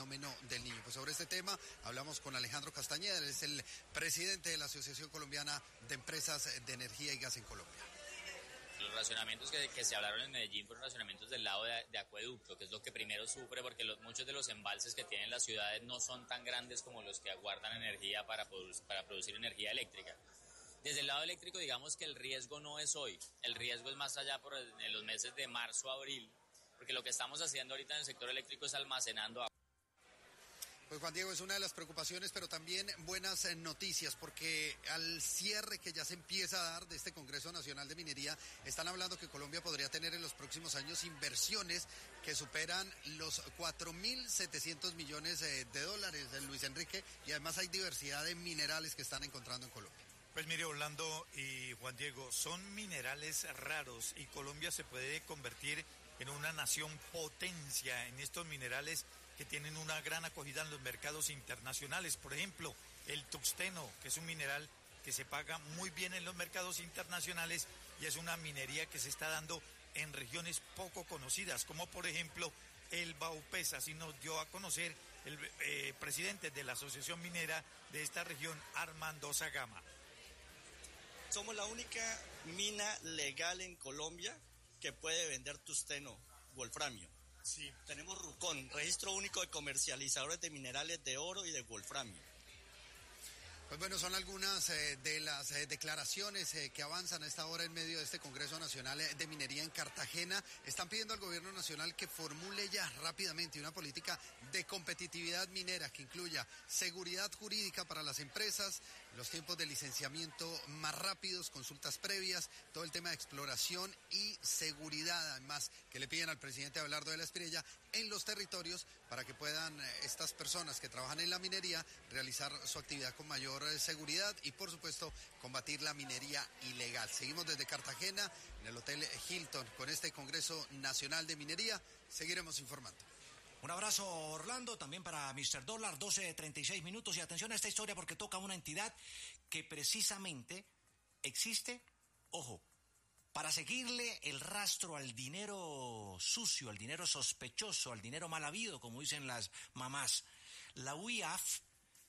fenómeno del Niño. Pues sobre este tema hablamos con Alejandro Castañeda, él es el presidente de la Asociación Colombiana de Empresas de Energía y Gas en Colombia. Los racionamientos que se hablaron en Medellín fueron racionamientos del lado de acueducto, que es lo que primero sufre, porque muchos de los embalses que tienen las ciudades no son tan grandes como los que aguardan energía para producir energía eléctrica. Desde el lado eléctrico, digamos que el riesgo no es hoy, el riesgo es más allá en los meses de marzo, abril, porque lo que estamos haciendo ahorita en el sector eléctrico es almacenando agua. Pues Juan Diego, es una de las preocupaciones, pero también buenas noticias, porque al cierre que ya se empieza a dar de este Congreso Nacional de Minería, están hablando que Colombia podría tener en los próximos años inversiones que superan los 4.700 millones de dólares, Luis Enrique, y además hay diversidad de minerales que están encontrando en Colombia. Pues mire, Orlando y Juan Diego, son minerales raros y Colombia se puede convertir en una nación potencia en estos minerales que tienen una gran acogida en los mercados internacionales. Por ejemplo, el tuxteno, que es un mineral que se paga muy bien en los mercados internacionales y es una minería que se está dando en regiones poco conocidas, como por ejemplo el Baupés. Así nos dio a conocer el presidente de la Asociación Minera de esta región, Armando Zagama. Somos la única mina legal en Colombia que puede vender tuxteno, wolframio. Sí. Tenemos RUCON, Registro Único de Comercializadores de Minerales de Oro y de Wolframio. Pues bueno, son algunas de las declaraciones que avanzan a esta hora en medio de este Congreso Nacional de Minería en Cartagena. Están pidiendo al gobierno nacional que formule ya rápidamente una política de competitividad minera que incluya seguridad jurídica para las empresas, los tiempos de licenciamiento más rápidos, consultas previas, todo el tema de exploración y seguridad, además, que le piden al presidente Abelardo de la Espriella en los territorios para que puedan estas personas que trabajan en la minería realizar su actividad con mayor seguridad y, por supuesto, combatir la minería ilegal. Seguimos desde Cartagena, en el Hotel Hilton, con este Congreso Nacional de Minería. Seguiremos informando. Un abrazo, Orlando, también para Mr. Dólar, 12:36 minutos. Y atención a esta historia porque toca una entidad que precisamente existe, ojo, para seguirle el rastro al dinero sucio, al dinero sospechoso, al dinero mal habido, como dicen las mamás. La UIAF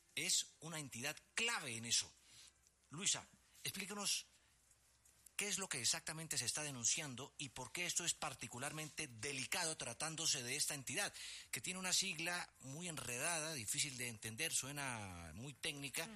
es una entidad clave en eso. Luisa, explícanos qué es lo que exactamente se está denunciando y por qué esto es particularmente delicado tratándose de esta entidad, que tiene una sigla muy enredada, difícil de entender, suena muy técnica,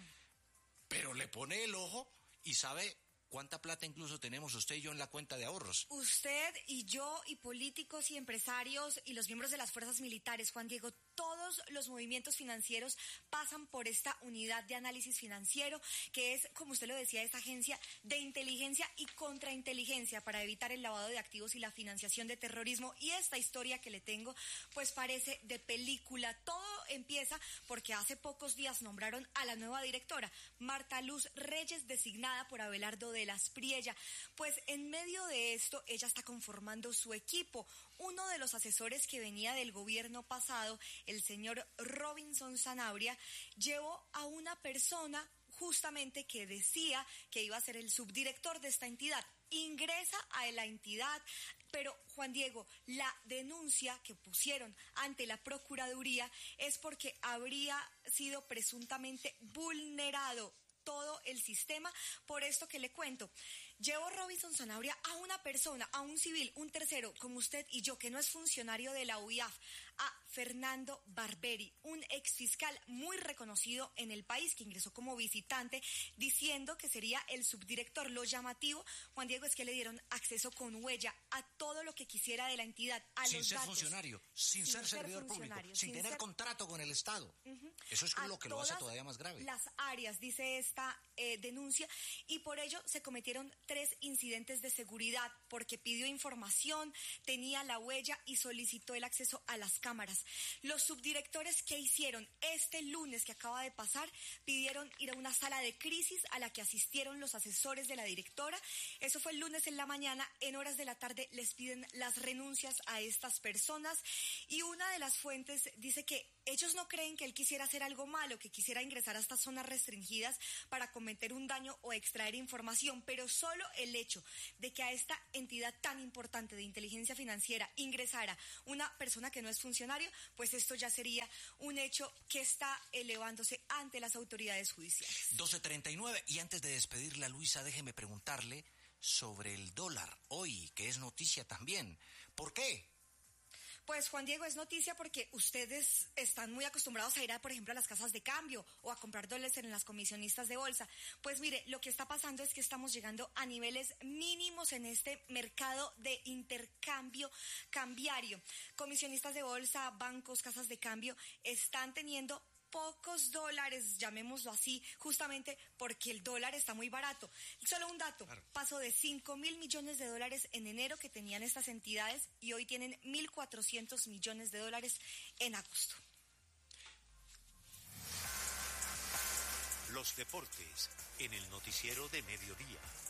pero le pone el ojo y sabe cuánta plata incluso tenemos usted y yo en la cuenta de ahorros. Usted y yo y políticos y empresarios y los miembros de las fuerzas militares, Juan Diego, todos los movimientos financieros pasan por esta unidad de análisis financiero, que es, como usted lo decía, esta agencia de inteligencia y contrainteligencia para evitar el lavado de activos y la financiación de terrorismo. Y esta historia que le tengo, pues parece de película. Todo empieza porque hace pocos días nombraron a la nueva directora, Marta Luz Reyes, designada por Abelardo de la Espriella. Pues en medio de esto, ella está conformando su equipo. Uno de los asesores que venía del gobierno pasado, el señor Robinson Sanabria, llevó a una persona justamente que decía que iba a ser el subdirector de esta entidad. Ingresa a la entidad, pero Juan Diego, la denuncia que pusieron ante la Procuraduría es porque habría sido presuntamente vulnerado todo el sistema. Por esto que le cuento, llevó Robinson Sanabria a una persona, a un civil, un tercero, como usted y yo, que no es funcionario de la UIAF, a Fernando Barberi, un exfiscal muy reconocido en el país que ingresó como visitante, diciendo que sería el subdirector. Lo llamativo, Juan Diego, es que le dieron acceso con huella a todo lo que quisiera de la entidad, a sin los ser datos, funcionario, sin ser servidor público, sin tener contrato con el Estado. Eso es lo que lo hace todavía más grave. Las áreas, dice esta denuncia, y por ello se cometieron 3 incidentes de seguridad, porque pidió información, tenía la huella y solicitó el acceso a las cámaras. Los subdirectores, ¿qué hicieron? Este lunes que acaba de pasar, pidieron ir a una sala de crisis a la que asistieron los asesores de la directora. Eso fue el lunes en la mañana. En horas de la tarde les piden las renuncias a estas personas, y una de las fuentes dice que ellos no creen que él quisiera hacer algo malo, que quisiera ingresar a estas zonas restringidas para cometer un daño o extraer información, pero solo el hecho de que a esta entidad tan importante de inteligencia financiera ingresara una persona que no es funcionaria funcionario, pues esto ya sería un hecho que está elevándose ante las autoridades judiciales. 12:39, y antes de despedirla, Luisa, déjeme preguntarle sobre el dólar hoy, que es noticia también. ¿Por qué? Pues Juan Diego, es noticia porque ustedes están muy acostumbrados a ir, por ejemplo, a las casas de cambio o a comprar dólares en las comisionistas de bolsa. Pues mire, lo que está pasando es que estamos llegando a niveles mínimos en este mercado de intercambio cambiario. Comisionistas de bolsa, bancos, casas de cambio están teniendo pocos dólares, llamémoslo así, justamente porque el dólar está muy barato. Solo un dato, pasó de 5.000 millones de dólares en enero que tenían estas entidades y hoy tienen 1.400 millones de dólares en agosto. Los deportes en el noticiero de mediodía.